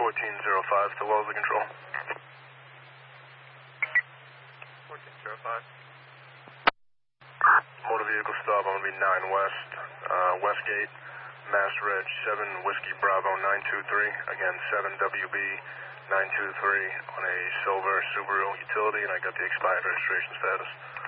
1405 to Wellesley Control. 1405. Motor vehicle stop, I'm going to be 9 West, Westgate, Mass Reg 7 Whiskey Bravo 923, again 7WB 923 on a silver Subaru utility, and I got the expired registration status.